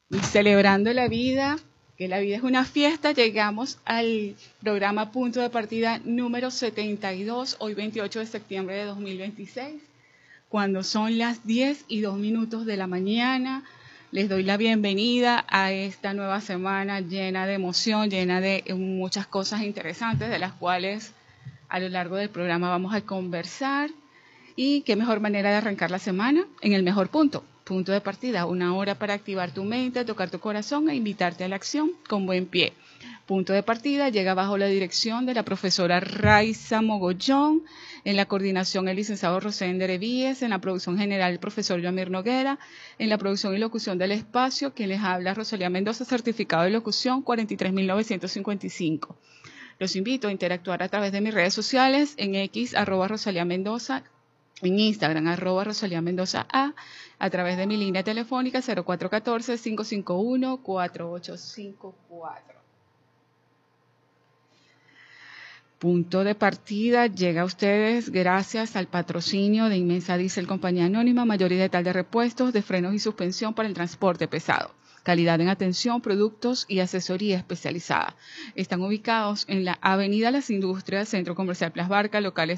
Y celebrando la vida, que la vida es una fiesta, llegamos al programa Punto de Partida número 72, hoy 28 de septiembre de 2026, cuando son las 10:02 de la mañana. Les doy la bienvenida a esta nueva semana llena de emoción, llena de muchas cosas interesantes, de las cuales a lo largo del programa vamos a conversar. Y qué mejor manera de arrancar la semana en el mejor punto. Punto de partida, una hora para activar tu mente, tocar tu corazón e invitarte a la acción con buen pie. Punto de partida llega bajo la dirección de la profesora Raiza Mogollón, en la coordinación el licenciado Rosender Evíes, en la producción general el profesor Yamir Noguera, en la producción y locución del espacio, quien les habla Rosalía Mendoza, certificado de locución 43.955. Los invito a interactuar a través de mis redes sociales en X, @Rosalía Mendoza, en Instagram, @Rosalía Mendoza a través de mi línea telefónica 0414-551-4854. Punto de partida llega a ustedes gracias al patrocinio de Inmensa Diesel Compañía Anónima, mayoría de tal de repuestos, de frenos y suspensión para el transporte pesado. Calidad en atención, productos y asesoría especializada. Están ubicados en la Avenida Las Industrias, Centro Comercial Plaza Barca, locales